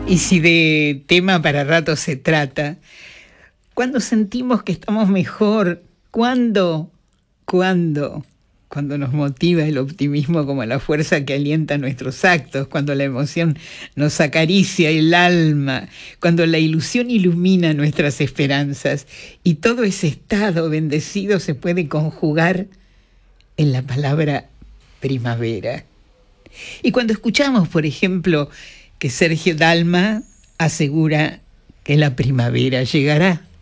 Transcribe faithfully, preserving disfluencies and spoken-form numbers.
Y si de tema para rato se trata, cuando sentimos que estamos mejor, ¿cuándo? ¿Cuándo? Cuando nos motiva el optimismo como la fuerza que alienta nuestros actos, cuando la emoción nos acaricia el alma, cuando la ilusión ilumina nuestras esperanzas y todo ese estado bendecido se puede conjugar en la palabra primavera. Y cuando escuchamos, por ejemplo, que Sergio Dalma asegura que la primavera llegará.